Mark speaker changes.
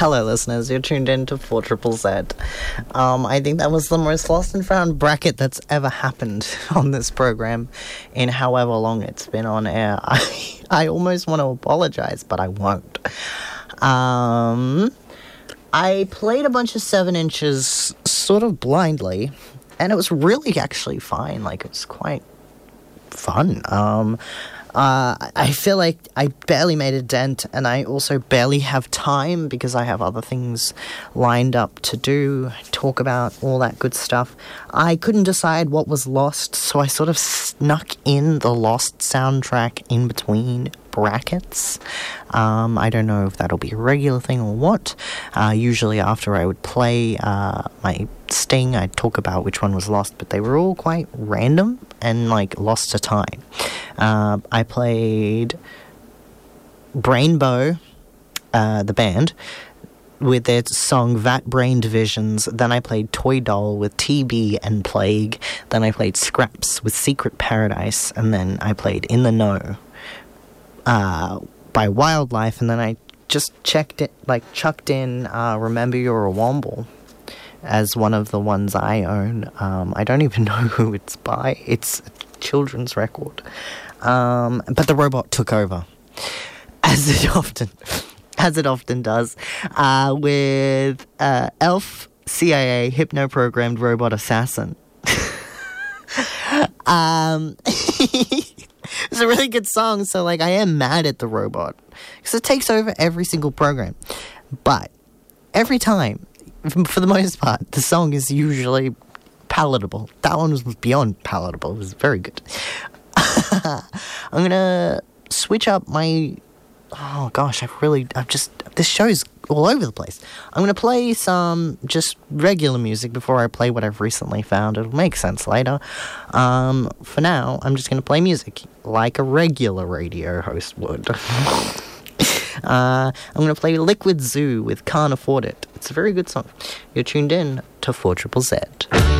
Speaker 1: Hello, listeners. You're tuned in to 4 Triple Z. I think that was the most lost and found bracket that's ever happened on this program in however long it's been on air. I almost want to apologize, but I won't. I played a bunch of 7 inches sort of blindly, and it was really actually fine. Like, it was quite fun. I feel like I barely made a dent, and I also barely have time because I have other things lined up to do, talk about, all that good stuff. I couldn't decide what was lost, so I sort of snuck in the Lost soundtrack in between brackets. I don't know if that'll be a regular thing or what. Usually after I would play my Sting, I'd talk about which one was lost, but they were all quite random and, like, lost to time. I played Brainbow, the band, with their song Vat Brain Divisions. Then I played Toy Doll with TB and Plague. Then I played Scraps with Secret Paradise. And then I played In the Know by Wildlife. And then I just chucked in Remember You're a Womble as one of the ones I own. I don't even know who it's by. It's a children's record. But the robot took over, as it often does, with Elf, CIA, hypno-programmed robot assassin. It's a really good song, so, like, I am mad at the robot, because it takes over every single program. But every time, for the most part, the song is usually palatable. That one was beyond palatable. It was very good. I'm gonna switch up my... Oh, gosh, this show's all over the place. I'm gonna play some just regular music before I play what I've recently found. It'll make sense later. For now, I'm just gonna play music like a regular radio host would. I'm gonna play Liquid Zoo with Can't Afford It. It's a very good song. You're tuned in to 4 Triple Z.